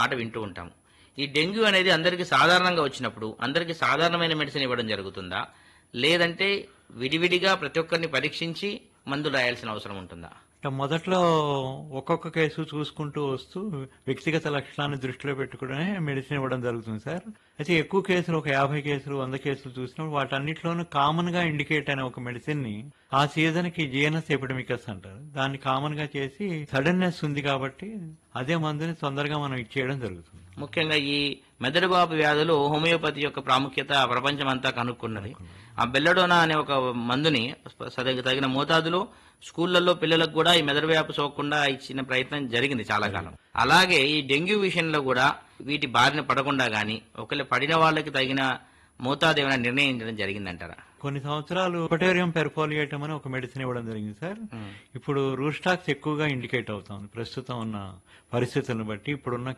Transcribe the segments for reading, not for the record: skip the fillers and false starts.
మాట వింటూ ఉంటాము. ఈ డెంగ్యూ అనేది అందరికీ సాధారణంగా వచ్చినప్పుడు అందరికీ సాధారణమైన మెడిసిన్ ఇవ్వడం జరుగుతుందా? లేదంటే విడివిడిగా ప్రతి ఒక్కరిని పరీక్షించి మందులు రాయాల్సిన అవసరం ఉంటుందా? మొదట్లో ఒక్కొక్క కేసు చూసుకుంటూ వస్తూ వ్యక్తిగత లక్షణాన్ని దృష్టిలో పెట్టుకునే మెడిసిన్ ఇవ్వడం జరుగుతుంది సార్. అయితే ఎక్కువ కేసులు, ఒక 50 కేసులు 100 కేసులు చూసినప్పుడు వాటన్నిటిలోనూ కామన్ గా ఇండికేట్ అనే ఒక మెడిసిన్ ని ఆ సీజన్ కి జిఎన్ఎస్ ఎపిడమికస్ అంటారు. దాన్ని కామన్ గా చేసి సడన్నెస్ ఉంది కాబట్టి అదే మందుని తొందరగా మనం ఇచ్చేయడం జరుగుతుంది. ముఖ్యంగా ఈ మెదడుబాపు వ్యాధులు హోమియోపతి యొక్క ప్రాముఖ్యత ప్రపంచమంతా కనుక్కున్నది. ఆ బెల్లడోనా అనే ఒక మందుని తగిన మోతాదులో స్కూళ్లలో పిల్లలకు కూడా ఈ మెదడు వ్యాపు సోకకుండా ఇచ్చిన ప్రయత్నం జరిగింది చాలా కాలం. అలాగే ఈ డెంగ్యూ విషయంలో కూడా వీటి బారిన పడకుండా గానీ ఒకవేళ పడిన వాళ్ళకి తగిన మోతాదు ఏమైనా నిర్ణయించడం జరిగిందంటారా? కొన్ని సంవత్సరాలు పొటేరియం పెర్ఫోలియేటం అని ఒక మెడిసిన్ ఇవ్వడం జరిగింది సార్. ఇప్పుడు రూస్టాక్స్ ఎక్కువగా ఇండికేట్ అవుతుంది ప్రస్తుతం ఉన్న పరిస్థితులను బట్టి, ఇప్పుడున్న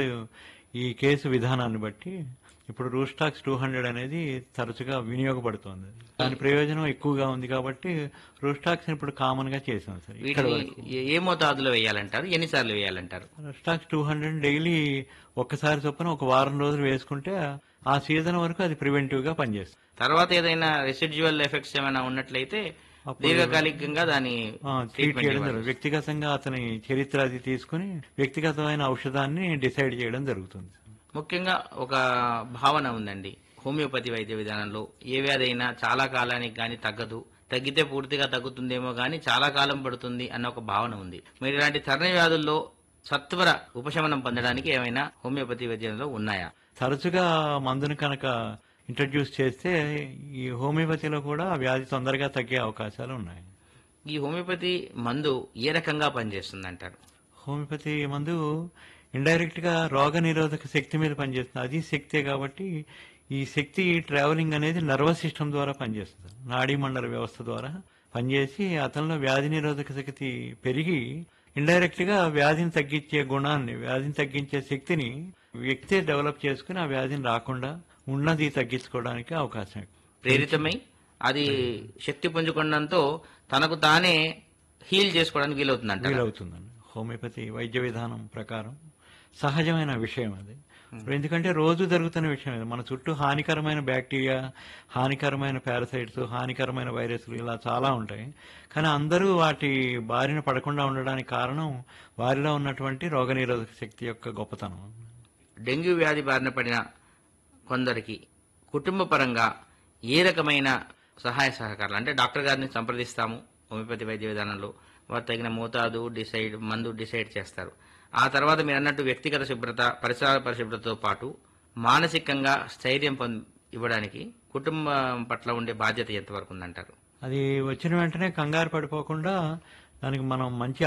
ఈ కేసు విధానాన్ని బట్టి. ఇప్పుడు రూస్టాక్స్ 200 అనేది తరచుగా వినియోగపడుతోంది. దాని ప్రయోజనం ఎక్కువగా ఉంది కాబట్టి రూస్టాక్స్ ఇప్పుడు కామన్ గా చేసాం సార్. ఇక్కడ ఏ మోతాదులో వేయాలంటారు, ఎన్నిసార్లు వేయాలంటారు? రూస్టాక్స్ 200 డైలీ ఒక్కసారి చొప్పున ఒక వారం రోజులు వేసుకుంటే ఆ సీజన్ వరకు అది ప్రివెంటివ్ గా పనిచేస్తుంది. తర్వాత ఏదైనా రెసిడ్యువల్ ఎఫెక్ట్స్ ఏమైనా ఉన్నట్లయితే దీర్ఘకాలికంగా దాన్ని ట్రీట్ చేయడం జరుగుతుంది. వ్యక్తిగతంగా అతని చరిత్ర అది తీసుకుని వ్యక్తిగతమైన ఔషధాన్ని డిసైడ్ చేయడం జరుగుతుంది. ముఖ్యంగా ఒక భావన ఉందండి హోమియోపతి వైద్య విధానంలో, ఏ వ్యాధి అయినా చాలా కాలానికి గాని తగ్గదు, తగ్గితే పూర్తిగా తగ్గుతుందేమో గాని చాలా కాలం పడుతుంది అన్న ఒక భావన ఉంది. మీరు ఇలాంటి తరుణ వ్యాధుల్లో సత్వర ఉపశమనం పొందడానికి ఏమైనా హోమియోపతి వైద్యంలో ఉన్నాయా? తరచుగా మందును కనుక ఇంట్రడ్యూస్ చేస్తే ఈ హోమియోపతిలో కూడా వ్యాధి తొందరగా తగ్గే అవకాశాలు ఉన్నాయి. ఈ హోమియోపతి మందు ఏ రకంగా పనిచేస్తుంది అంటారు? హోమియోపతి మందు ఇండైరెక్ట్ గా రోగ నిరోధక శక్తి మీద పనిచేస్తుంది. అది శక్తే కాబట్టి ఈ శక్తి ట్రావెలింగ్ అనేది నర్వస్ సిస్టమ్ ద్వారా పనిచేస్తుంది. నాడీ మండల వ్యవస్థ ద్వారా పనిచేసి అతనిలో వ్యాధి నిరోధక శక్తి పెరిగి ఇండైరెక్ట్ గా వ్యాధిని తగ్గించే గుణాన్ని, వ్యాధిని తగ్గించే శక్తిని వ్యక్తే డెవలప్ చేసుకుని ఆ వ్యాధిని రాకుండా ఉన్నది తగ్గించుకోవడానికి అవకాశం ప్రేరితమై అది శక్తి పుంజుకోవడంతో తనకు తానే హీల్ చేసుకోవడానికి వీలవుతుందండి. హోమియోపతి వైద్య విధానం ప్రకారం సహజమైన విషయం అది. ఎందుకంటే రోజు జరుగుతున్న విషయం అది. మన చుట్టూ హానికరమైన బ్యాక్టీరియా, హానికరమైన పారాసైట్స్, హానికరమైన వైరస్లు ఇలా చాలా ఉంటాయి. కానీ అందరూ వాటి బారిన పడకుండా ఉండడానికి కారణం వారిలో ఉన్నటువంటి రోగనిరోధక శక్తి యొక్క గొప్పతనం. డెంగ్యూ వ్యాధి బారిన పడిన కొందరికి కుటుంబ పరంగా ఏ రకమైన సహాయ సహకారాలు, అంటే డాక్టర్ గారిని సంప్రదిస్తాము హోమియోపతి వైద్య విధానంలో, వారు తగిన మోతాదు మందు డిసైడ్ చేస్తారు. ఆ తర్వాత మీరు అన్నట్టు వ్యక్తిగత శుభ్రత, పరిసరాల పరిశుభ్రతతో పాటు మానసికంగా స్థైర్యం ఇవ్వడానికి కుటుంబం పట్ల ఉండే బాధ్యత ఎంతవరకు ఉందంటారు? అది వచ్చిన వెంటనే కంగారు పడిపోకుండా దానికి మనం మంచి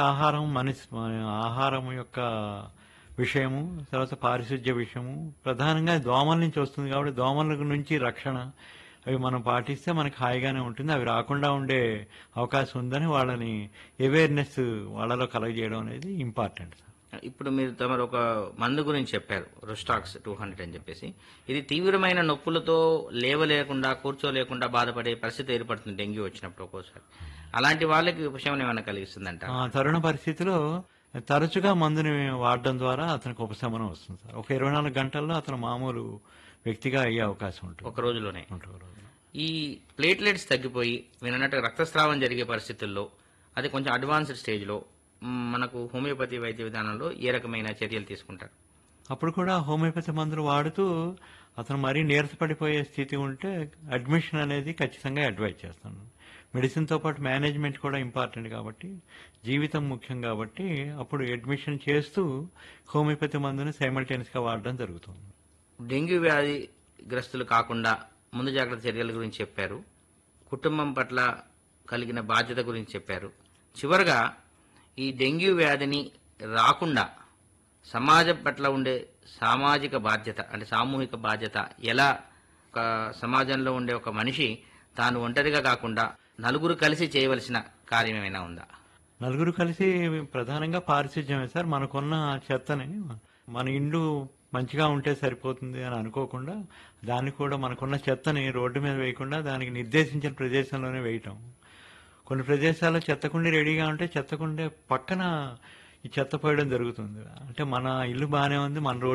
ఆహారం యొక్క విషయము, తర్వాత పారిశుధ్య విషయము, ప్రధానంగా దోమల నుంచి వస్తుంది కాబట్టి దోమల నుంచి రక్షణ అవి మనం పాటిస్తే మనకి హాయిగానే ఉంటుంది. అవి రాకుండా ఉండే అవకాశం ఉందని వాళ్ళని అవేర్నెస్ వాళ్ళలో కలగజేయడం అనేది ఇంపార్టెంట్. ఇప్పుడు మీరు తమరు ఒక మందు గురించి చెప్పారు, రూస్టాక్స్ 200 అని చెప్పేసి. ఇది తీవ్రమైన నొప్పులతో లేవలేకుండా కూర్చోలేకుండా బాధపడే పరిస్థితి ఏర్పడుతుంది డెంగ్యూ వచ్చినప్పుడు ఒక్కోసారి. అలాంటి వాళ్ళకి ఉపశమనం ఏమైనా కలిగిస్తుందంట? తరుణ పరిస్థితిలో తరచుగా మందుని వాడడం ద్వారా అతనికి ఉపశమనం వస్తుంది సార్. ఒక 24 గంటల్లో అతను మామూలు వ్యక్తిగా అయ్యే అవకాశం ఉంటుంది. ఒక రోజులోనే. ఈ ప్లేట్లెట్స్ తగ్గిపోయి మీరు అన్నట్టు రక్తస్రావం జరిగే పరిస్థితుల్లో, అది కొంచెం అడ్వాన్స్డ్ స్టేజ్ లో మనకు హోమియోపతి వైద్య విధానంలో ఏ రకమైన చర్యలు తీసుకుంటారు? అప్పుడు కూడా హోమియోపతి మందులు వాడుతూ అతను మరీ నీరసపడిపోయే స్థితి ఉంటే అడ్మిషన్ అనేది ఖచ్చితంగా అడ్వైజ్ చేస్తాను. మెడిసిన్ తో పాటు మేనేజ్మెంట్ కూడా ఇంపార్టెంట్ కాబట్టి, జీవితం ముఖ్యం కాబట్టి అప్పుడు అడ్మిషన్ చేస్తూ హోమియోపతి మందుని సైమల్టేనియస్ గా వాడడం జరుగుతుంది. డెంగ్యూ వ్యాధి గ్రస్తులు కాకుండా ముందు జాగ్రత్త చర్యల గురించి చెప్పారు, కుటుంబం పట్ల కలిగిన బాధ్యత గురించి చెప్పారు. చివరగా ఈ డెంగ్యూ వ్యాధిని రాకుండా సమాజం పట్ల ఉండే సామాజిక బాధ్యత, అంటే సామూహిక బాధ్యత, ఎలా ఒక సమాజంలో ఉండే ఒక మనిషి తాను ఒంటరిగా కాకుండా నలుగురు కలిసి చేయవలసిన కార్యం ఏమైనా ఉందా? నలుగురు కలిసి ప్రధానంగా పారిశుధ్యమే సార్. మనకున్న చెత్తని మన ఇల్లు మంచిగా ఉంటే సరిపోతుంది అని అనుకోకుండా దాన్ని కూడా మనకున్న చెత్తని రోడ్డు మీద వేయకుండా దానికి నిర్దేశించిన ప్రదేశంలోనే వేయటం. కొన్ని ప్రదేశాల్లో చెత్తకుండి రెడీగా ఉంటే చెత్తకుండే పక్కన ఈ చెత్త పోయడం జరుగుతుంది. అంటే మన ఇల్లు బాగానే ఉంది, మన రోడ్డు